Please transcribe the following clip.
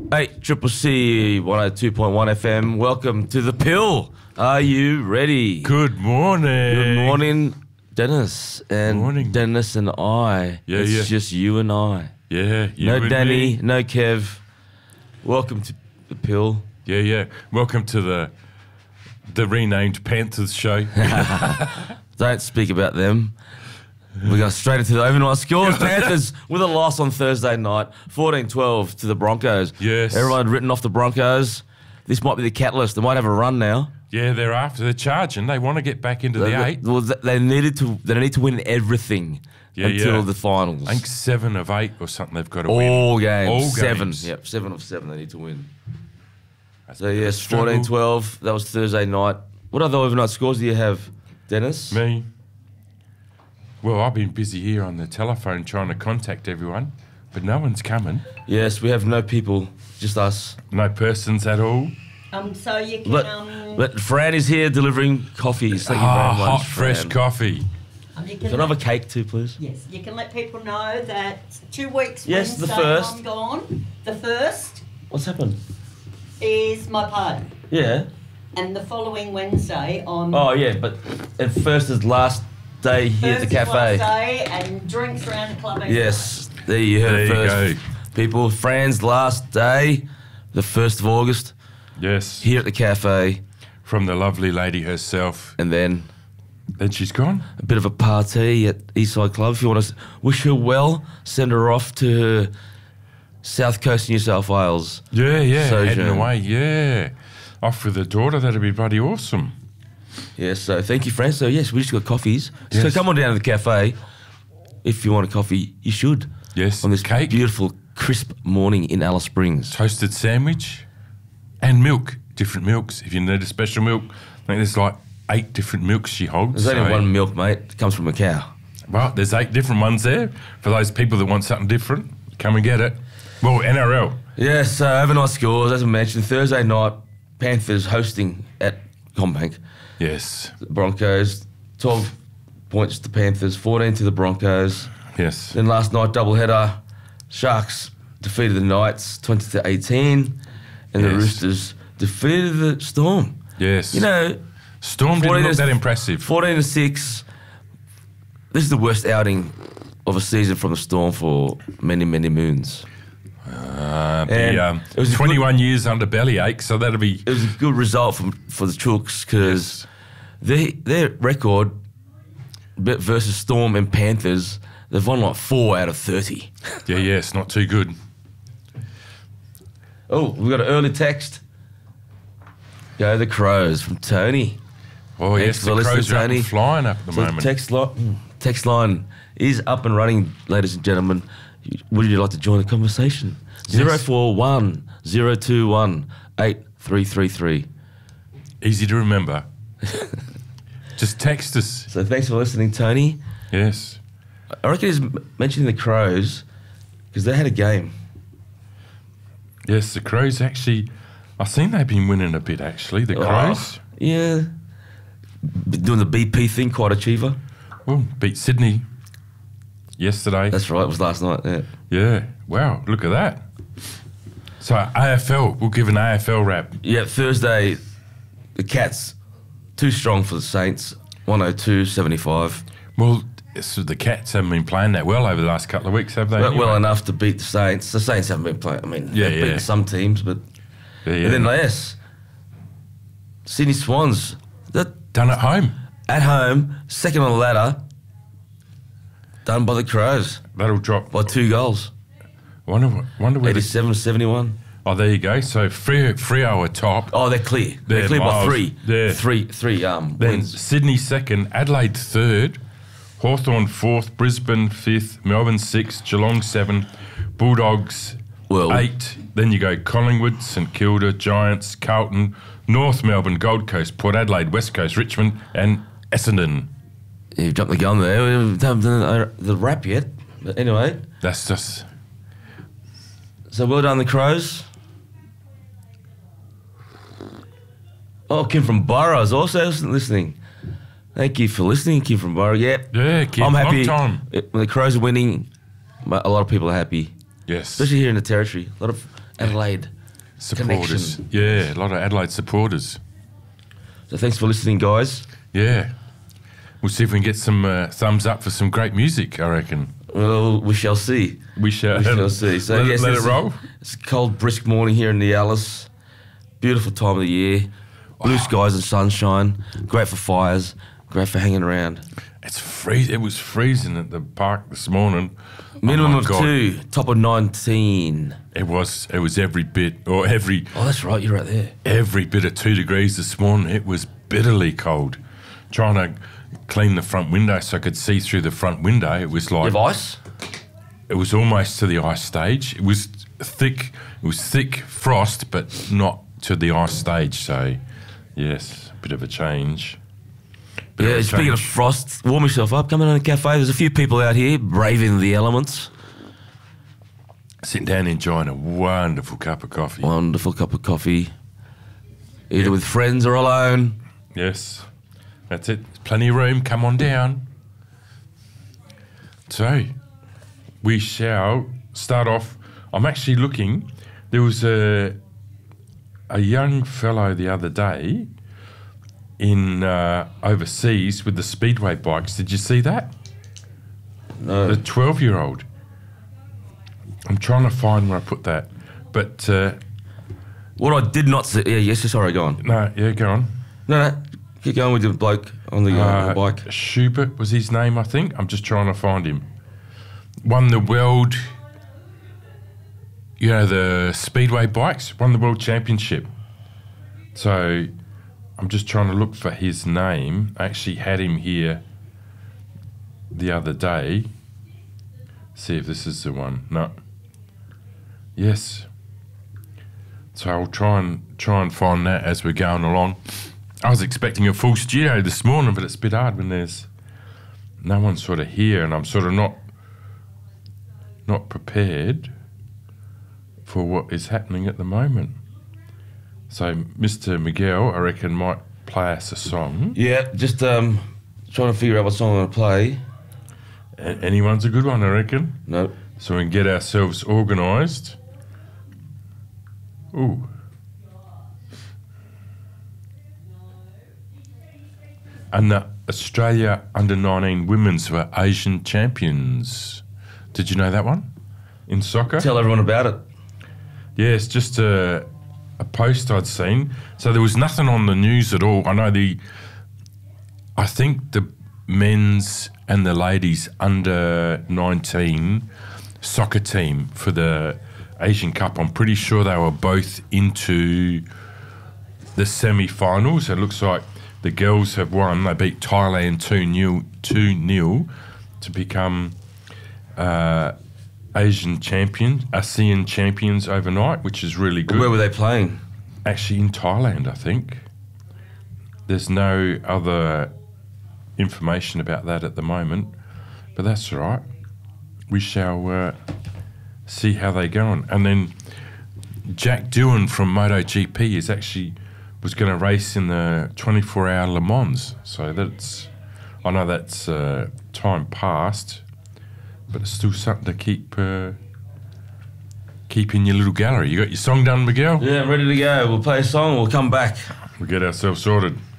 8 Triple C 102.1 FM. Welcome to the pill. Are you ready? Good morning. Good morning, Dennis. And Morning. Dennis and I. Yeah, it's yeah. just you and I. Yeah, you No and Danny, me. no Kev. Welcome to the pill. Yeah. Welcome to the renamed Panthers show. Don't speak about them. We go straight into the overnight scores. Panthers with a loss on Thursday night, 14-12 to the Broncos. Yes. Everyone had written off the Broncos. This might be the catalyst. They might have a run now. Yeah, they're charging. They want to get back into the eight. Well, they need to win everything until the finals. I think 7 of 8 or something they've got to win. All games. All 7. games. Yep, 7 of 7 they need to win. That's So, yes, struggle. 14-12. That was Thursday night. What other overnight scores do you have, Dennis? Me? Well, I've been busy here on the telephone trying to contact everyone, but no one's coming. Yes, we have no people, just us. No persons at all. So you can, But Fran is here delivering coffees. Thank you very much, Hot, fresh Fran. coffee. you Can I can have a cake too, please? yes, you can let people know that 2 weeks Yes, the Wednesday first. I'm gone. The first What's happened? is my party, Yeah. and the following Wednesday on Oh, yeah, but at first is last day here at the first is cafe. last day and drinks around the club. Yes, there you heard There it you first. People, Fran's last day, the 1st of August, Yes. here at the cafe, From the lovely lady herself. and then Then she's gone. a bit of a party at Eastside Club. If you want to wish her well, send her off to her South Coast New South Wales. Yeah. Heading Sojourn. away, yeah. Off with the daughter, that'd be bloody awesome. Yes, so thank you, Fran. So, yes, we just got coffees. So Yes. come on down to the cafe. If you want a coffee, you should. Yes. On this Cake, beautiful, crisp morning in Alice Springs. toasted sandwich, and milk. Different milks. If you need a special milk, I think there's like 8 different milks she holds. There's only so- one milk, mate. It comes from a cow. Well, there's 8 different ones there. For those people that want something different, come and get it. Well, NRL. Yes, so overnight scores, as I mentioned, Thursday night, Panthers hosting at Combank. Yes. Broncos, 12 points to Panthers, 14 to the Broncos. Yes. Then last night, doubleheader, Sharks defeated the Knights 20-18, and the Yes. Roosters defeated the Storm. Yes. You know, Storm didn't 14 look is- that impressive. 14-6. This is the worst outing of a season from the Storm for many, many moons. And it was a 21 years under bellyache, so that'll be... It was a good result for the Chooks because their record versus Storm and Panthers, they've won like 4 out of 30. Yeah, it's not too good. Oh, we got an early text. Go the Crows from Tony. Oh, Thanks yes, for the listening, Crows are up Tony. and flying up at the So moment. text line is up and running, ladies and gentlemen. Would you like to join the conversation? Yes. 041 021 8333. Easy to remember. Just text us. So thanks for listening, Tony. Yes. I reckon he's mentioning the Crows because they had a game. Yes, the Crows actually... I've seen they've been winning a bit, actually, the Crows. Oh, yeah. Doing the BP thing, quite achiever. Well, beat Sydney yesterday. That's right, it was last night, yeah. Yeah. Wow, look at that. So, AFL, we'll give an AFL wrap. Yeah, Thursday, the Cats, too strong for the Saints, 102-75. Well, so the Cats haven't been playing that well over the last couple of weeks, have they? Well anyway? enough to beat the Saints. The Saints haven't been playing, they've beaten some teams, but... Yeah. And then, yes, Sydney Swans, Done at home. at home, second on the ladder, done by the Crows That'll drop. by 2 goals, Wonder where... 87-71. Oh, there you go. So, Freo are top. Oh, they're clear. They're They're clear by miles. 3. Yeah. Three Then wins. Sydney second, Adelaide third, Hawthorn fourth, Brisbane fifth, Melbourne sixth, Geelong 7, Bulldogs Well, 8. Then you go Collingwood, St Kilda, Giants, Carlton, North Melbourne, Gold Coast, Port Adelaide, West Coast, Richmond, and Essendon. you've jumped the gun there. We haven't done the wrap yet. But anyway, That's just... so well done, the Crows. Oh, Kim from Burrows also listening. Thank you for listening, Kim from Burrows. Yeah, Kim, I'm happy. long time. When the Crows are winning, a lot of people are happy. Yes. Especially here in the Territory. A lot of Adelaide supporters. connection. Yeah, a lot of Adelaide supporters. So thanks for listening, guys. Yeah. We'll see if we can get some thumbs up for some great music, I reckon. Well, we shall see. We shall see. So let, yes, let it it's roll. It's a cold, brisk morning here in the Alice. Beautiful time of the year. Blue skies and sunshine. Great for fires. Great for hanging around. It's freezing. It was freezing at the park this morning. Minimum Oh my of God. 2, top of 19. It was every bit, or every Oh, that's right, you're right there. every bit of 2 degrees this morning. It was bitterly cold. Trying to clean the front window so I could see through the front window. It was You like have ice? it was almost to the ice stage. It was thick. It was thick frost, but not to the ice stage. So, yes, a bit of a change. Bit Yeah, a speaking of change. frost, warm yourself up. Come in on a cafe. There's a few people out here braving the elements. Sitting down enjoying a wonderful cup of coffee. Wonderful cup of coffee. Either with friends or alone. Yes, that's it. Plenty of room. Come on down. So, we shall start off. I'm actually looking. There was a young fellow the other day in overseas with the speedway bikes. Did you see that? No. The 12-year-old. I'm trying to find where I put that, but What I did not see. Yeah, yes, sorry, go on. no. Yeah, go on. No. Keep going with the bloke on the bike. Schubert was his name, I think. I'm just trying to find him. Won the world, the speedway bikes, won the world championship. So I'm just trying to look for his name. I actually had him here the other day. See if this is the one. No. Yes. So I'll try and find that as we're going along. I was expecting a full studio this morning, but it's a bit hard when there's no one sort of here, and I'm sort of not prepared for what is happening at the moment. So Mr. Miguel, I reckon, might play us a song. Yeah, just trying to figure out what song I'm going to play. Anyone's a good one, I reckon. No. So we can get ourselves organised. Ooh. And the Australia Under-19 Women's were Asian champions. Did you know that one? In soccer? Tell everyone about it. Yeah, it's just a post I'd seen. So there was nothing on the news at all. I think the men's and the ladies under-19 soccer team for the Asian Cup, I'm pretty sure they were both into the semi-finals. It looks like the girls have won. They beat Thailand 2-0 to become ASEAN champions overnight, which is really good. Where were they playing? Actually, in Thailand, I think. There's no other information about that at the moment, but that's all right. We shall see how they go on. And then Jack Doohan from MotoGP was going to race in the 24-hour Le Mans. So I know that's time past, but it's still something to keep in your little gallery. You got your song done, Miguel? Yeah, I'm ready to go. We'll play a song. We'll come back. We'll get ourselves sorted.